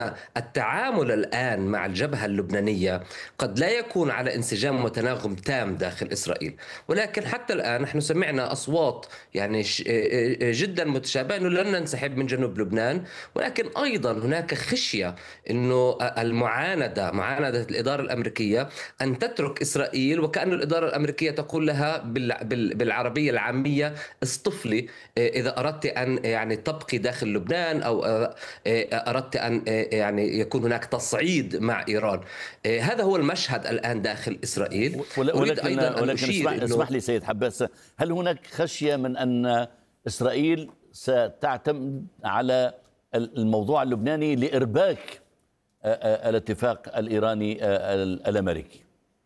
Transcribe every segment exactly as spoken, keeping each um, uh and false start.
التعامل الآن مع الجبهة اللبنانية قد لا يكون على انسجام وتناغم تام داخل إسرائيل، ولكن حتى الآن نحن سمعنا أصوات يعني ش- جدا متشابهة أنه لن ننسحب من جنوب لبنان، ولكن أيضا هناك خشية أنه المعاندة معاندة الإدارة الأمريكية أن تترك إسرائيل، وكأن الإدارة الأمريكية تقول لها بال- بال- بالعربية العامية اصطفلي إذا أردت أن يعني تبقي داخل لبنان، أو أردت أن يعني يكون هناك تصعيد مع إيران. هذا هو المشهد الآن داخل إسرائيل. ول- أريد ولكن أيضا أن ولكن أشير اسمح أنه اسمح لي سيد حباس، هل هناك خشية من أن إسرائيل ستعتمد على الموضوع اللبناني لإرباك آه، آه، الاتفاق الإيراني آه، الأمريكي؟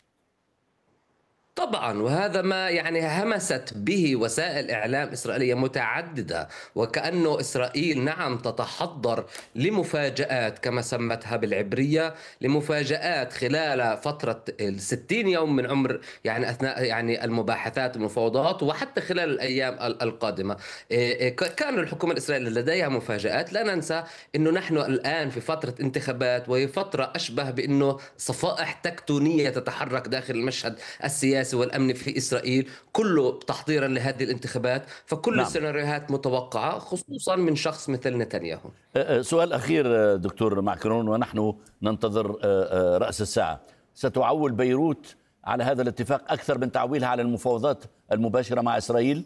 طبعا، وهذا ما يعني همست به وسائل إعلام إسرائيلية متعددة، وكأنه إسرائيل نعم تتحضر لمفاجآت كما سمتها بالعبرية، لمفاجآت خلال فترة الستين يوم من عمر يعني أثناء يعني المباحثات والمفاوضات، وحتى خلال الأيام ال- القادمة. إيه، إيه، ك- كان الحكومة الإسرائيلية لديها مفاجآت. لا ننسى أنه نحن الآن في فترة انتخابات، وهي فترة أشبه بأنه صفائح تكتونية تتحرك داخل المشهد السياسي والأمني في إسرائيل، كله تحضيرا لهذه الانتخابات، فكل نعم. السيناريوهات متوقعة خصوصا من شخص مثل نتنياهو. آه، آه، سؤال أخير آه، دكتور معكرون، ونحن ننتظر آه، آه، رأس الساعة. ستعول بيروت على هذا الاتفاق أكثر من تعويلها على المفاوضات المباشرة مع إسرائيل؟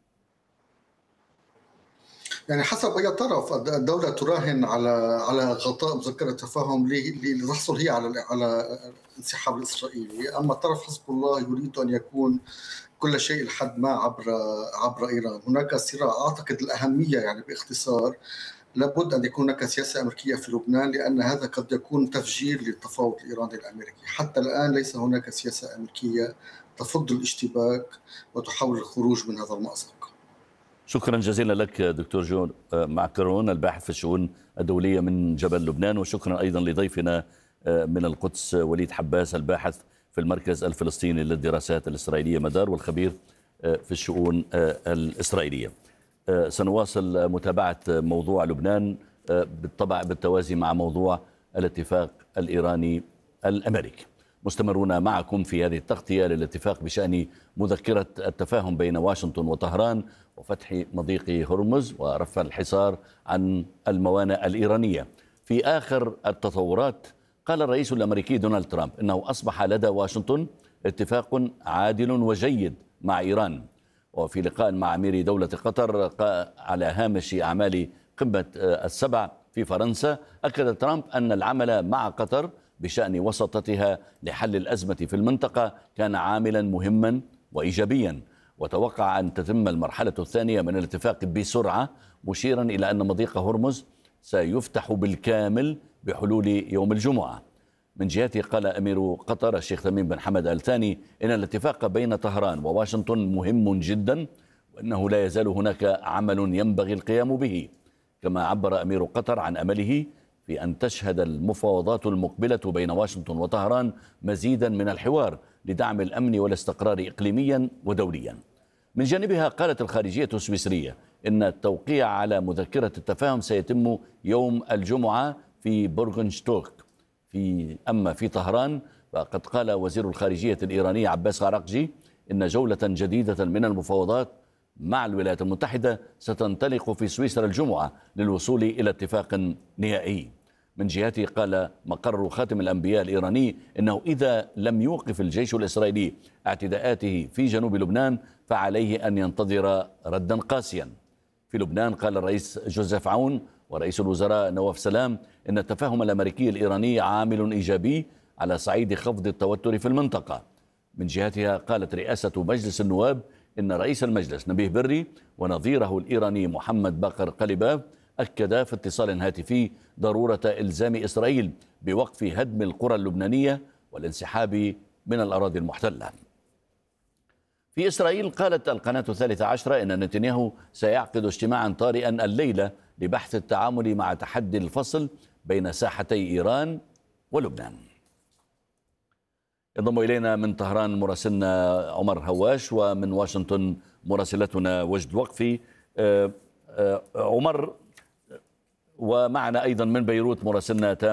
يعني حسب أي طرف الدولة تراهن على على غطاء مذكرة تفاهم لتحصل هي على على الانسحاب الإسرائيلي، أما طرف حزب الله يريد أن يكون كل شيء لحد ما عبر عبر إيران. هناك صراع، أعتقد الأهمية يعني باختصار لابد أن يكون هناك سياسة أمريكية في لبنان، لأن هذا قد يكون تفجير للتفاوض الإيراني الأمريكي. حتى الآن ليس هناك سياسة أمريكية تفض الاشتباك وتحاول الخروج من هذا المأزق. شكرا جزيلا لك دكتور جون معكرون، الباحث في الشؤون الدولية من جبل لبنان، وشكرا أيضا لضيفنا من القدس وليد حباس، الباحث في المركز الفلسطيني للدراسات الإسرائيلية مدار، والخبير في الشؤون الإسرائيلية. سنواصل متابعة موضوع لبنان بالطبع بالتوازي مع موضوع الاتفاق الإيراني الأمريكي. مستمرون معكم في هذه التغطية للاتفاق بشأن مذكرة التفاهم بين واشنطن وطهران وفتح مضيق هرمز ورفع الحصار عن الموانئ الإيرانية. في آخر التطورات قال الرئيس الأمريكي دونالد ترامب إنه أصبح لدى واشنطن اتفاق عادل وجيد مع إيران. وفي لقاء مع أمير دولة قطر على هامش أعمال قمة السبع في فرنسا، أكد ترامب أن العمل مع قطر بشأن وسطتها لحل الأزمة في المنطقة كان عاملا مهما وإيجابيا، وتوقع أن تتم المرحلة الثانية من الاتفاق بسرعة، مشيرا إلى أن مضيق هرمز سيفتح بالكامل بحلول يوم الجمعة. من جهته قال أمير قطر الشيخ تميم بن حمد آل ثاني إن الاتفاق بين طهران وواشنطن مهم جدا، وأنه لا يزال هناك عمل ينبغي القيام به. كما عبر أمير قطر عن أمله في أن تشهد المفاوضات المقبلة بين واشنطن وطهران مزيدا من الحوار لدعم الأمن والاستقرار إقليميا ودوليا. من جانبها قالت الخارجية السويسرية إن التوقيع على مذكرة التفاهم سيتم يوم الجمعة في بورغنشتوك. في أما في طهران فقد قال وزير الخارجية الإيراني عباس عراقجي إن جولة جديدة من المفاوضات مع الولايات المتحدة ستنطلق في سويسرا الجمعة للوصول إلى اتفاق نهائي. من جهته قال مقر خاتم الأنبياء الإيراني إنه إذا لم يوقف الجيش الإسرائيلي اعتداءاته في جنوب لبنان فعليه أن ينتظر ردا قاسيا. في لبنان قال الرئيس جوزيف عون ورئيس الوزراء نواف سلام إن التفاهم الأمريكي الإيراني عامل إيجابي على صعيد خفض التوتر في المنطقة. من جهتها قالت رئاسة مجلس النواب إن رئيس المجلس نبيه بري ونظيره الإيراني محمد باقر قليباف أكدا في اتصال هاتفي ضرورة إلزام إسرائيل بوقف هدم القرى اللبنانية والانسحاب من الأراضي المحتلة. في إسرائيل قالت القناة الثالثة عشرة إن نتنياهو سيعقد اجتماعا طارئا الليلة لبحث التعامل مع تحدي الفصل بين ساحتي إيران ولبنان. ينضم إلينا من طهران مراسلنا عمر هواش، ومن واشنطن مراسلتنا وجد وقفي. عمر، ومعنا أيضا من بيروت مراسلنا